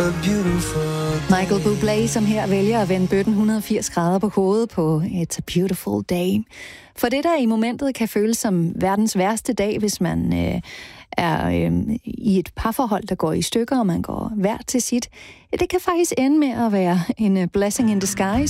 Michael Bublé, som her vælger at vende bøtten 180 grader på hovedet på It's a Beautiful Day. For det, der i momentet kan føles som verdens værste dag, hvis man er i et parforhold, der går i stykker, og man går hver til sit, det kan faktisk ende med at være en blessing in disguise.